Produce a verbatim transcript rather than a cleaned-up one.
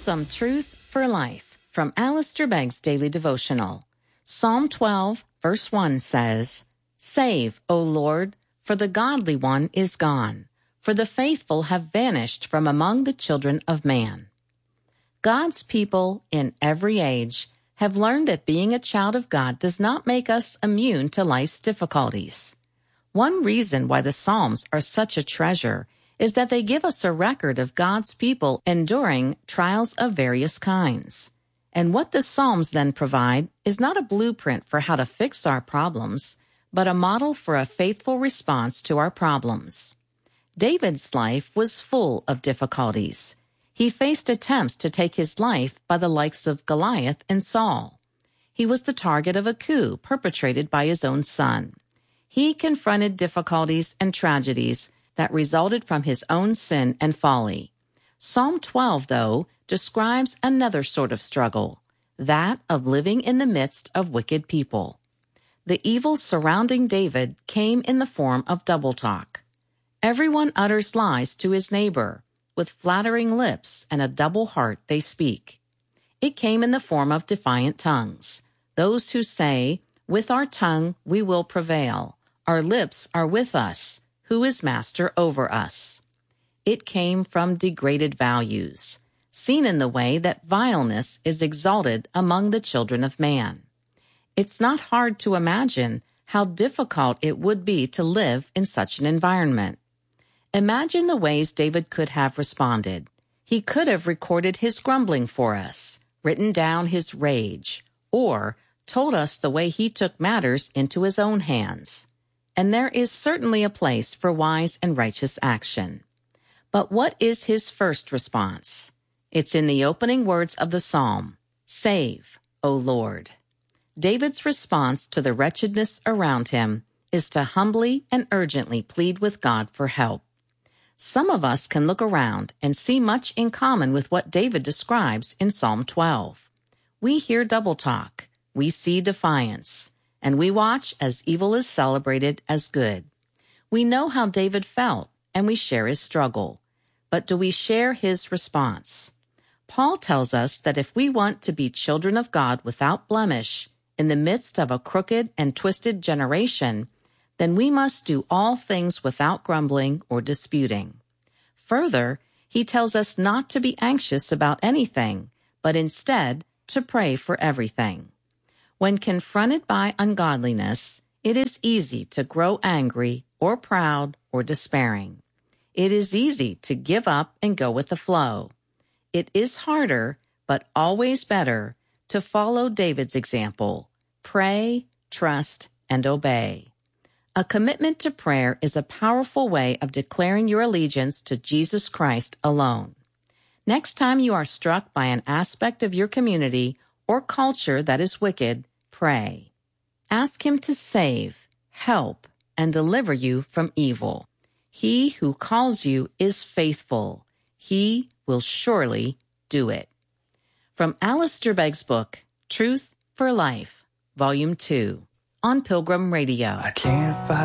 Some Truth for Life from Alistair Begg's Daily Devotional. Psalm twelve, verse one says, Save, O Lord, for the godly one is gone, for the faithful have vanished from among the children of man. God's people in every age have learned that being a child of God does not make us immune to life's difficulties. One reason why the Psalms are such a treasure is that they give us a record of God's people enduring trials of various kinds. And what the Psalms then provide is not a blueprint for how to fix our problems, but a model for a faithful response to our problems. David's life was full of difficulties. He faced attempts to take his life by the likes of Goliath and Saul. He was the target of a coup perpetrated by his own son. He confronted difficulties and tragedies that resulted from his own sin and folly. Psalm twelve, though, describes another sort of struggle, that of living in the midst of wicked people. The evil surrounding David came in the form of double talk. Everyone utters lies to his neighbor. With flattering lips and a double heart they speak. It came in the form of defiant tongues. Those who say, with our tongue we will prevail. Our lips are with us. Who is master over us? It came from degraded values, seen in the way that vileness is exalted among the children of man. It's not hard to imagine how difficult it would be to live in such an environment. Imagine the ways David could have responded. He could have recorded his grumbling for us, written down his rage, or told us the way he took matters into his own hands. And there is certainly a place for wise and righteous action. But what is his first response? It's in the opening words of the psalm, Save, O Lord. David's response to the wretchedness around him is to humbly and urgently plead with God for help. Some of us can look around and see much in common with what David describes in Psalm twelve. We hear double talk, we see defiance, and we watch as evil is celebrated as good. We know how David felt, and we share his struggle. But do we share his response? Paul tells us that if we want to be children of God without blemish, in the midst of a crooked and twisted generation, then we must do all things without grumbling or disputing. Further, he tells us not to be anxious about anything, but instead to pray for everything. When confronted by ungodliness, it is easy to grow angry or proud or despairing. It is easy to give up and go with the flow. It is harder, but always better, to follow David's example. Pray, trust, and obey. A commitment to prayer is a powerful way of declaring your allegiance to Jesus Christ alone. Next time you are struck by an aspect of your community or culture that is wicked, pray. Ask Him to save, help, and deliver you from evil. He who calls you is faithful. He will surely do it. From Alistair Begg's book, Truth for Life, Volume two, on Pilgrim Radio. I can't fight.